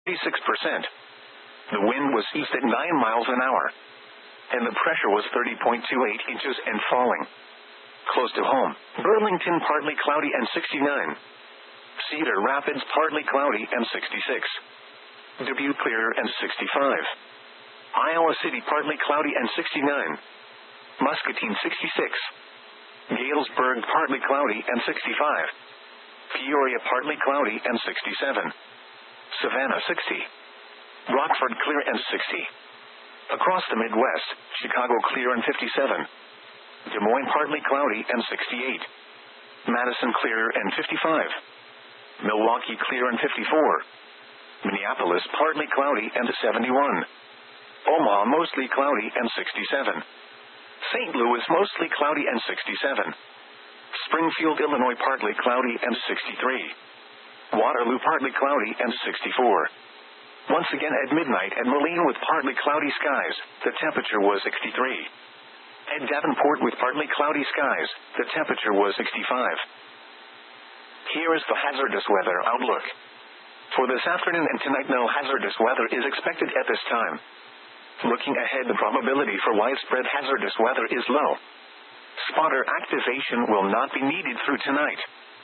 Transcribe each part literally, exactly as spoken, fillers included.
thirty-six percent. The wind was east at nine miles an hour. And the pressure was thirty point two eight inches and falling. Close to home, Burlington partly cloudy and sixty-nine. Cedar Rapids partly cloudy and sixty-six. Dubuque clear and sixty-five. Iowa City partly cloudy and sixty-nine. Muscatine sixty-six. Galesburg partly cloudy and sixty-five. Peoria partly cloudy and sixty-seven. Savannah sixty. Rockford clear and sixty. Across the Midwest, Chicago clear and fifty-seven. Des Moines partly cloudy and sixty-eight. Madison clear and fifty-five. Milwaukee clear and fifty-four. Minneapolis partly cloudy and seventy-one. Omaha mostly cloudy and sixty-seven. Saint Louis mostly cloudy and sixty-seven. Springfield, Illinois partly cloudy and sixty-three. Waterloo partly cloudy and sixty-four. Once again at midnight at Moline with partly cloudy skies, the temperature was sixty-three. At Davenport with partly cloudy skies, the temperature was sixty-five. Here is the hazardous weather outlook. For this afternoon and tonight, no hazardous weather is expected at this time. Looking ahead, the probability for widespread hazardous weather is low. Spotter activation will not be needed through tonight.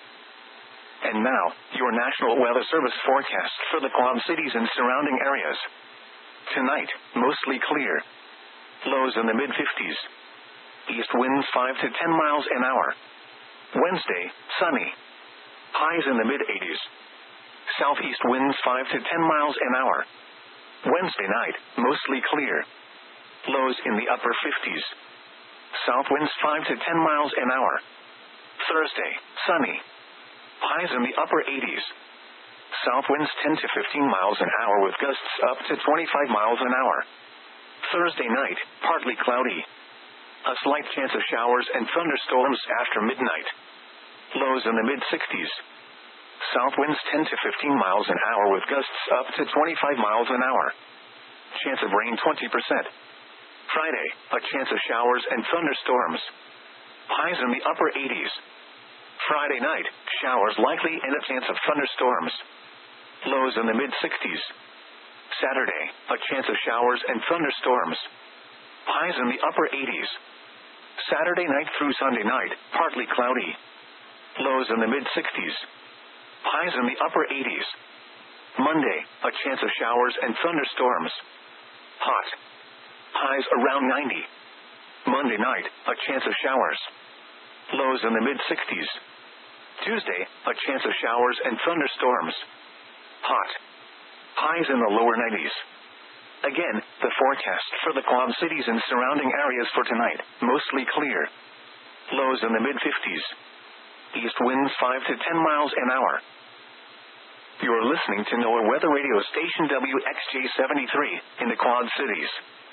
And now, your National Weather Service forecast for the Quad Cities and surrounding areas. Tonight, mostly clear. Lows in the mid fifties. East winds five to ten miles an hour. Wednesday, sunny. Highs in the mid eighties. Southeast winds five to ten miles an hour. Wednesday night, mostly clear. Lows in the upper fifties. South winds five to ten miles an hour. Thursday, sunny. Highs in the upper eighties. South winds ten to fifteen miles an hour with gusts up to twenty-five miles an hour. Thursday night, partly cloudy. A slight chance of showers and thunderstorms after midnight. Lows in the mid sixties. South winds ten to fifteen miles an hour with gusts up to twenty-five miles an hour. Chance of rain twenty percent. Friday, a chance of showers and thunderstorms. Highs in the upper eighties. Friday night, showers likely and a chance of thunderstorms. Lows in the mid sixties. Saturday, a chance of showers and thunderstorms. Highs in the upper eighties. Saturday night through Sunday night, partly cloudy. Lows in the mid sixties. Highs in the upper eighties. Monday, a chance of showers and thunderstorms. Hot. Highs around ninety. Monday night, a chance of showers. Lows in the mid sixties. Tuesday, a chance of showers and thunderstorms. Hot. Highs in the lower nineties. Again, the forecast for the Quad Cities and surrounding areas for tonight, mostly clear. Lows in the mid fifties. East winds five to ten miles an hour. You're listening to NOAA Weather Radio Station W X J seventy-three in the Quad Cities.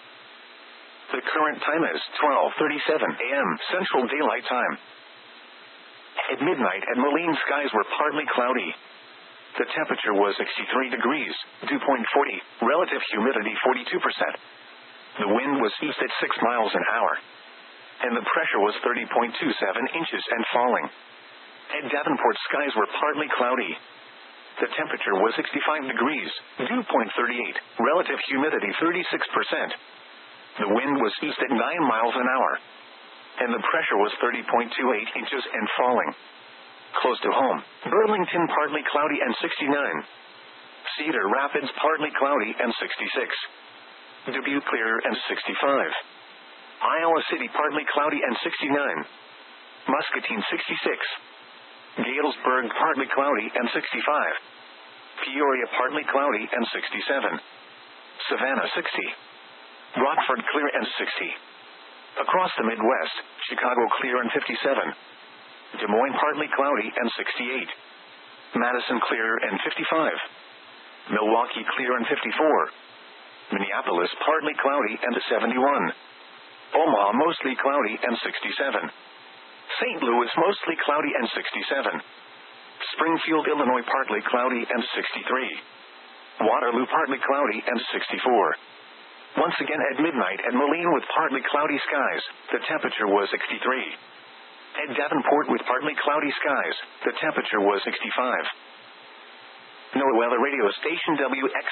The current time is twelve thirty-seven a m Central Daylight Time. At midnight at Moline, skies were partly cloudy. The temperature was sixty-three degrees, dew point forty, relative humidity forty-two percent. The wind was east at six miles an hour. And the pressure was thirty point two seven inches and falling. At Davenport, skies were partly cloudy. The temperature was sixty-five degrees, dew point thirty-eight, relative humidity thirty-six percent. The wind was east at nine miles an hour. And the pressure was thirty point two eight inches and falling. Close to home, Burlington partly cloudy and sixty-nine. Cedar Rapids partly cloudy and sixty-six. Dubuque clear and sixty-five. Iowa City partly cloudy and sixty-nine. Muscatine sixty-six. Galesburg partly cloudy and sixty-five. Peoria partly cloudy and sixty-seven. Savannah sixty. Rockford clear and sixty. Across the Midwest, Chicago clear and fifty-seven. Des Moines partly cloudy and sixty-eight. Madison clear and fifty-five. Milwaukee clear and fifty-four. Minneapolis partly cloudy and seventy-one. Omaha mostly cloudy and sixty-seven. Saint Louis mostly cloudy and sixty-seven. Springfield, Illinois partly cloudy and sixty-three. Waterloo partly cloudy and sixty-four. Once again at midnight at Moline with partly cloudy skies, the temperature was sixty-three. At Davenport with partly cloudy skies, the temperature was sixty-five. NOAA Weather Radio Station W X